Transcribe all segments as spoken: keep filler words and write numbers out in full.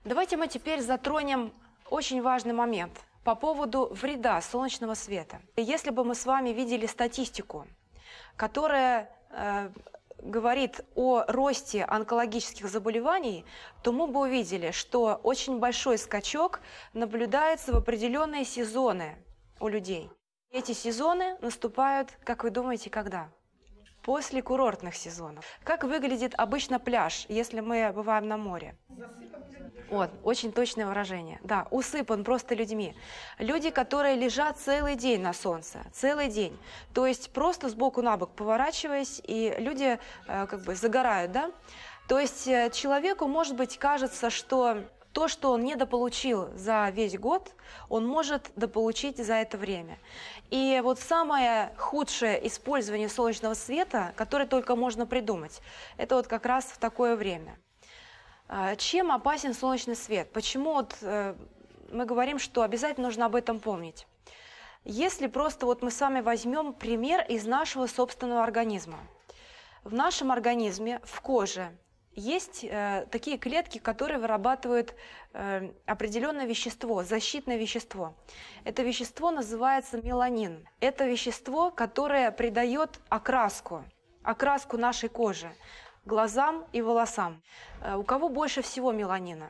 Давайте мы теперь затронем очень важный момент по поводу вреда солнечного света. Если бы мы с вами видели статистику, которая э, говорит о росте онкологических заболеваний, то мы бы увидели, что очень большой скачок наблюдается в определенные сезоны у людей. Эти сезоны наступают, как вы думаете, когда? После курортных сезонов. Как выглядит обычно пляж, если мы бываем на море? Вот, очень точное выражение. Да, усыпан просто людьми. Люди, которые лежат целый день на солнце, целый день. То есть просто сбоку на бок поворачиваясь, и люди э, как бы загорают, да? То есть э, человеку, может быть, кажется, что то, что он недополучил за весь год, он может дополучить за это время. И вот самое худшее использование солнечного света, которое только можно придумать, это вот как раз в такое время. Чем опасен солнечный свет? Почему вот, э, мы говорим, что обязательно нужно об этом помнить? Если просто вот мы с вами возьмем пример из нашего собственного организма. В нашем организме, в коже, есть э, такие клетки, которые вырабатывают э, определенное вещество, защитное вещество. Это вещество называется меланин. Это вещество, которое придает окраску, окраску нашей кожи, глазам и волосам. Э, у кого больше всего меланина?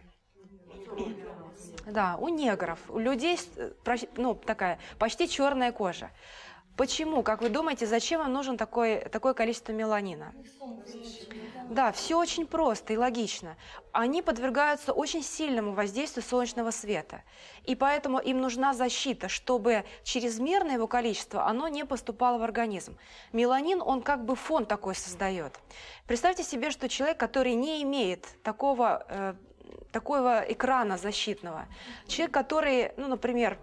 Да, у негров, у людей ну, такая почти черная кожа. Почему? Как вы думаете, зачем им нужен такой, такое количество меланина? Да, все очень просто и логично. Они подвергаются очень сильному воздействию солнечного света. И поэтому им нужна защита, чтобы чрезмерное его количество, оно не поступало в организм. Меланин, он как бы фон такой создает. Представьте себе, что человек, который не имеет такого, э, такого экрана защитного, человек, который, ну, например,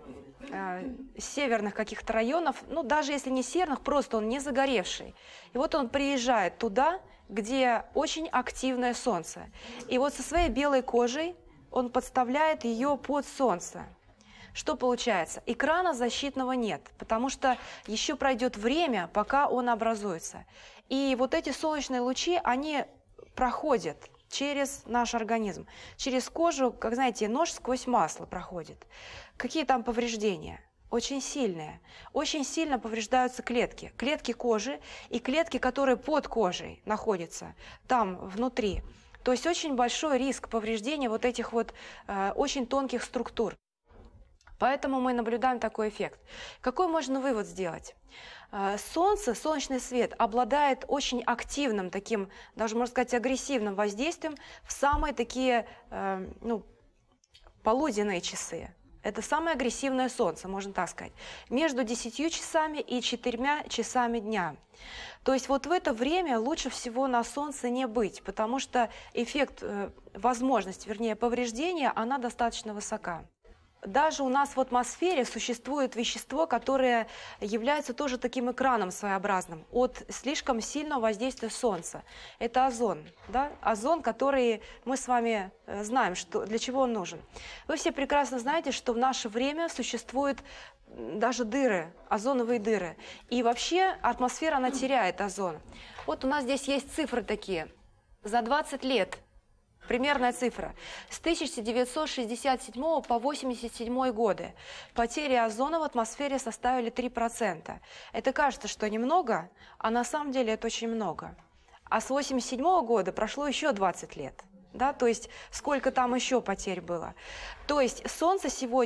северных каких-то районов, ну даже если не северных, просто он не загоревший. И вот он приезжает туда, где очень активное солнце. И вот со своей белой кожей он подставляет ее под солнце. Что получается? Экрана защитного нет, потому что еще пройдет время, пока он образуется. И вот эти солнечные лучи, они проходят через наш организм. Через кожу, как знаете, нож сквозь масло проходит. Какие там повреждения? Очень сильные. Очень сильно повреждаются клетки. Клетки кожи и клетки, которые под кожей находятся, там, внутри. То есть очень большой риск повреждения вот этих вот э, очень тонких структур. Поэтому мы наблюдаем такой эффект. Какой можно вывод сделать? Солнце, солнечный свет обладает очень активным, таким, даже можно сказать, агрессивным воздействием в самые такие, э, ну, полуденные часы. Это самое агрессивное солнце, можно так сказать, между десятью часами и четырьмя часами дня. То есть вот в это время лучше всего на солнце не быть, потому что эффект, э, возможность, вернее, повреждения, она достаточно высока. Даже у нас в атмосфере существует вещество, которое является тоже таким экраном своеобразным от слишком сильного воздействия солнца. Это озон. Да? Озон, который мы с вами знаем, что, для чего он нужен. Вы все прекрасно знаете, что в наше время существуют даже дыры, озоновые дыры. И вообще атмосфера, она теряет озон. Вот у нас здесь есть цифры такие. За двадцать лет. Примерная цифра. С тысяча девятьсот шестьдесят седьмого по восемьдесят седьмой годы потери озона в атмосфере составили три процента. Это кажется, что немного, а на самом деле это очень много. А с восемьдесят седьмого года прошло еще двадцать лет. Да? То есть сколько там еще потерь было. То есть солнце сегодня